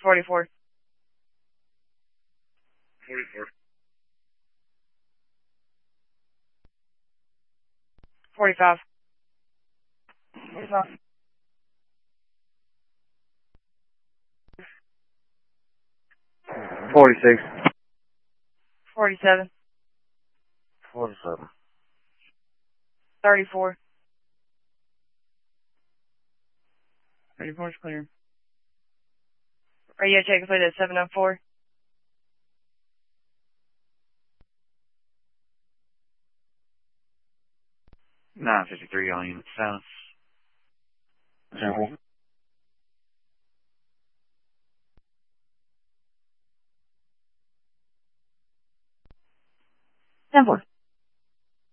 44. 44. 45. 45. 46. 47. 47. 34. 34 is clear. Radio check completed at 704. 953 on unit south. Sample. 10-4.